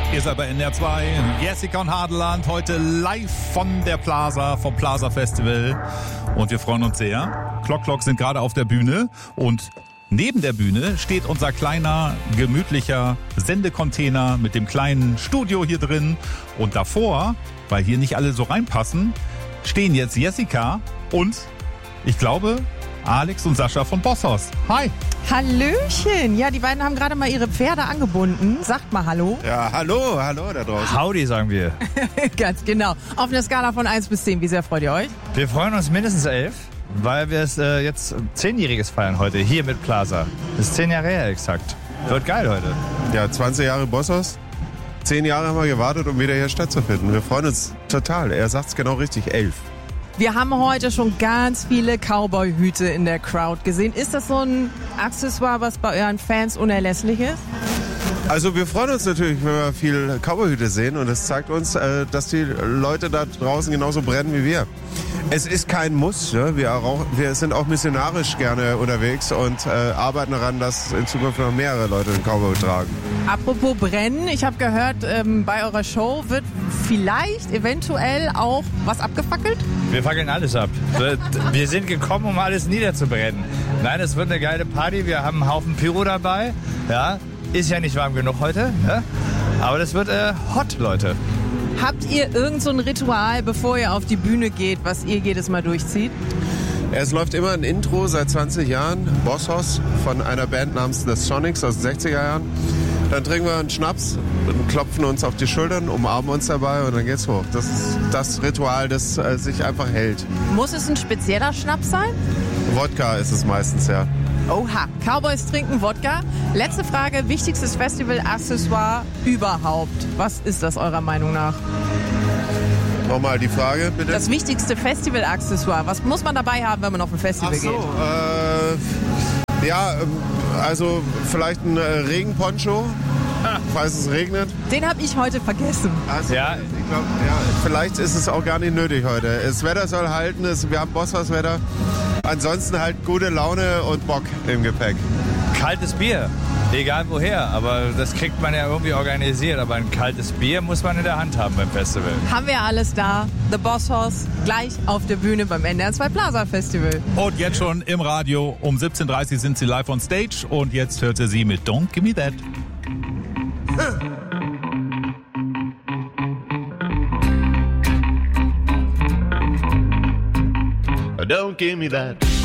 Ihr seid bei NDR 2, Jessica und Hadeland, heute live von der Plaza, vom Plaza Festival. Und wir freuen uns sehr. Clock sind gerade auf der Bühne und neben der Bühne steht unser kleiner, gemütlicher Sendecontainer mit dem kleinen Studio hier drin. Und davor, weil hier nicht alle so reinpassen, stehen jetzt Jessica und, ich glaube, Alex und Sascha von Bosshaus. Hi! Hallöchen! Ja, die beiden haben gerade mal ihre Pferde angebunden. Sagt mal Hallo. Ja, hallo da draußen. Howdy, sagen wir. Ganz genau. Auf einer Skala von 1 bis 10, wie sehr freut ihr euch? Wir freuen uns mindestens 11, weil wir es jetzt 10-jähriges feiern heute, hier mit Plaza. Das ist 10 Jahre her exakt. Wird geil heute. Ja, 20 Jahre Bosshaus. 10 Jahre haben wir gewartet, um wieder hier stattzufinden. Wir freuen uns total. Er sagt es genau richtig, 11. Wir haben heute schon ganz viele Cowboy-Hüte in der Crowd gesehen. Ist das so ein Accessoire, was bei euren Fans unerlässlich ist? Also wir freuen uns natürlich, wenn wir viel Cowboyhüte sehen und es zeigt uns, dass die Leute da draußen genauso brennen wie wir. Es ist kein Muss, ne? Wir sind auch missionarisch gerne unterwegs und arbeiten daran, dass in Zukunft noch mehrere Leute den Cowboy tragen. Apropos brennen, ich habe gehört, bei eurer Show wird vielleicht eventuell auch was abgefackelt? Wir fackeln alles ab. Wir sind gekommen, um alles niederzubrennen. Nein, es wird eine geile Party. Wir haben einen Haufen Pyro dabei. Ja, ist ja nicht warm genug heute. Ja? Aber das wird hot, Leute. Habt ihr irgend so ein Ritual, bevor ihr auf die Bühne geht, was ihr jedes Mal durchzieht? Es läuft immer ein Intro seit 20 Jahren, Bosshaus, von einer Band namens The Sonics aus den 60er Jahren. Dann trinken wir einen Schnaps, klopfen uns auf die Schultern, umarmen uns dabei und dann geht's hoch. Das ist das Ritual, das sich einfach hält. Muss es ein spezieller Schnaps sein? Wodka ist es meistens, ja. Oha, Cowboys trinken Wodka. Letzte Frage, wichtigstes Festival-Accessoire überhaupt. Was ist das eurer Meinung nach? Nochmal die Frage, bitte. Das wichtigste Festival-Accessoire. Was muss man dabei haben, wenn man auf ein Festival geht? Also vielleicht ein Regenponcho, falls es regnet. Den habe ich heute vergessen. Also, Ja. Ich glaube, vielleicht ist es auch gar nicht nötig heute. Das Wetter soll halten, wir haben Bosshaus-Wetter. Ansonsten halt gute Laune und Bock im Gepäck. Kaltes Bier. Egal woher, aber das kriegt man ja irgendwie organisiert. Aber ein kaltes Bier muss man in der Hand haben beim Festival. Haben wir alles da. The Bosshaus gleich auf der Bühne beim NDR 2 Plaza Festival. Und jetzt schon im Radio. Um 17:30 sind sie live on stage. Und jetzt hört ihr sie mit Don't Give Me That. Don't give me that.